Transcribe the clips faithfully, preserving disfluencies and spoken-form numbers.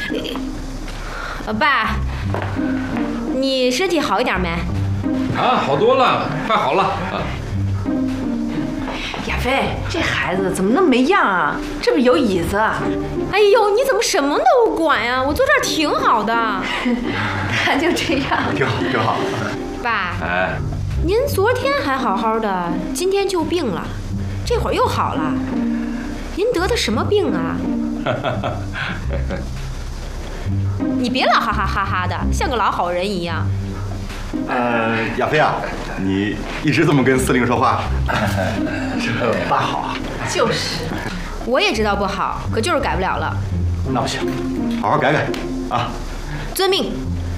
呃，爸，你身体好一点没？ 啊，好多了，快好了啊。 亚飞，这孩子怎么那么没样啊？这不有椅子？ 哎呦，你怎么什么都管呀？我坐这儿挺好的。 他就这样， 挺好，挺好。 爸， 哎， 您昨天还好好的，今天就病了，这会儿又好了。您得的什么病啊？你别老哈哈哈哈的，像个老好人一样。 呃，亚飞啊，你一直这么跟司令说话，这不大好啊。 就是。 我也知道不好，可就是改不了了。 那不行，好好改改啊。 遵命。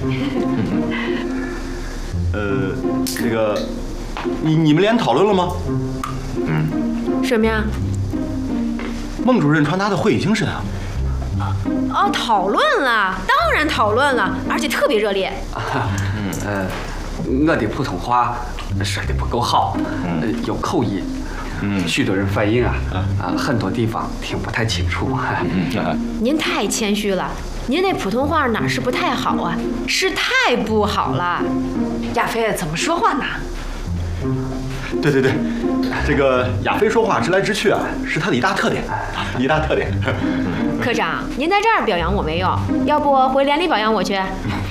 呃，这个，你你们连讨论了吗？ 嗯。什么呀？ 孟主任传达的会议精神啊。 哦，讨论了，当然讨论了，而且特别热烈。 嗯呃，我的普通话说的不够好，呃，有口音。嗯，许多人反映啊，啊，很多地方听不太清楚。 您太谦虚了，您那普通话哪是不太好啊，是太不好了。 亚飞怎么说话呢？ 对对对，这个亚飞说话直来直去啊，是他的一大特点，一大特点。 科长，您在这儿表扬我没用，要不回连里表扬我去？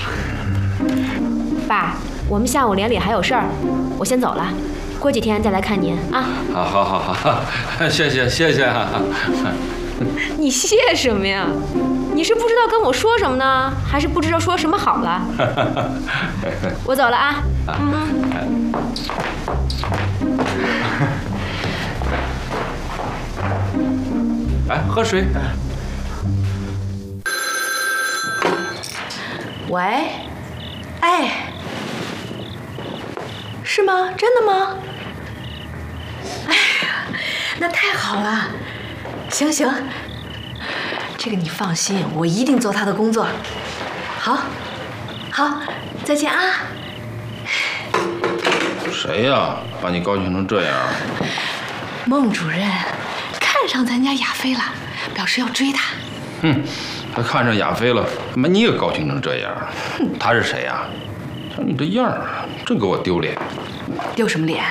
爸，我们下午连里还有事儿，我先走了。过几天再来看您啊！ 好，好，好，好，谢谢，谢谢。 你谢什么呀？你是不知道跟我说什么呢，还是不知道说什么好了？我走了啊！嗯。 来，喝水。 喂，哎，是吗？真的吗？哎呀，那太好了！行行，这个你放心，我一定做他的工作。好，好，再见啊！ 谁呀？把你高兴成这样？ 孟主任看上咱家亚飞了，表示要追他。 哼，他看上亚飞了，怎么你也高兴成这样？他是谁呀？瞧你这样儿，真给我丢脸！ 丢什么脸？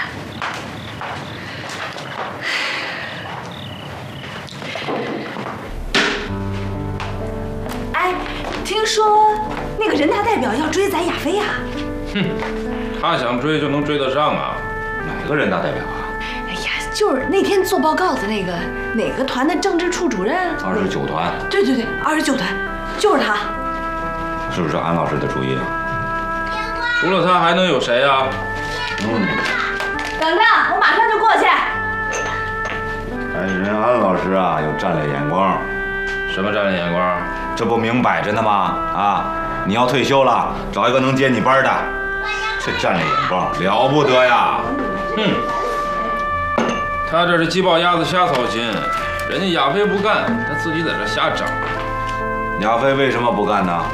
哎，听说那个人大代表要追咱亚飞呀？ 哼，他想追就能追得上啊？ 哪个人大代表啊？ 哎呀，就是那天做报告的那个哪个团的政治处主任？ 二十九团。 对对对，二十九团，就是他。 是不是安老师的主意啊？ 除了他还能有谁呀？ 嗯。等着，我马上就过去。 哎，人安老师啊，有战略眼光。 什么战略眼光？ 这不明摆着呢吗？啊，你要退休了，找一个能接你班的。这战略眼光了不得呀！ 哼，他这是鸡抱鸭子瞎操心，人家亚飞不干，他自己在这瞎整。 亚飞为什么不干呢？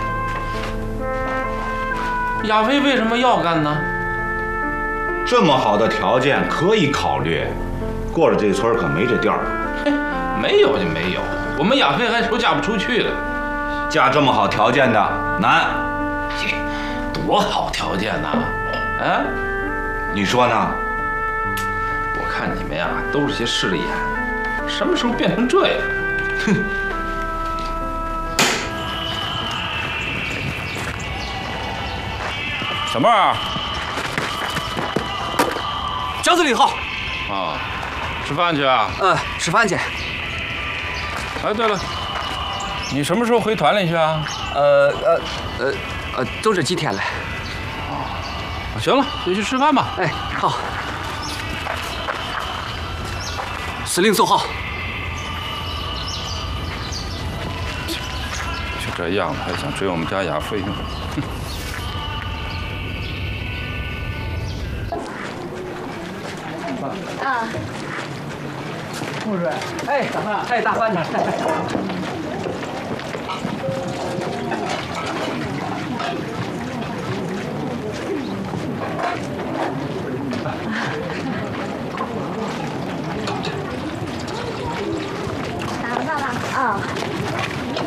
亚飞为什么要干呢？ 这么好的条件可以考虑，过了这村可没这店儿。 嘿，没有就没有，我们亚飞还说嫁不出去的。 嫁这么好条件的难。 嘿，多好条件呐！啊， 你说呢？ 我看你们呀，都是些势利眼，什么时候变成这样？哼！小妹儿， 张司令好。 啊，吃饭去啊？ 嗯，吃饭去。 哎，对了，你什么时候回团里去啊？ 呃呃呃呃，都这几天了。 哦，行了，就去吃饭吧。 哎，好。司令奏好。 就这样了，还想追我们家亚飞呢？哼！ 啊，穆主任，哎，大饭，哎，大饭呢？